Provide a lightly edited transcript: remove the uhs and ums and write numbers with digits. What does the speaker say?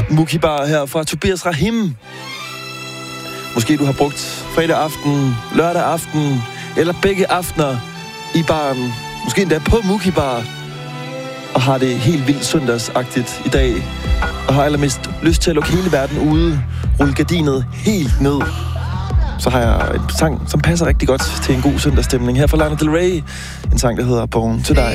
Muki Bar her fra Tobias Rahim. Måske du har brugt fredag aften, lørdag aften, eller begge aftener i baren. Måske endda på Muki Bar. Og har det helt vildt søndagsagtigt i dag. Og har allermest lyst til at lukke hele verden ude. Rulle gardinet helt ned. Så har jeg en sang, som passer rigtig godt til en god søndagsstemning. Her fra Lana Del Rey. En sang, der hedder Born to Die.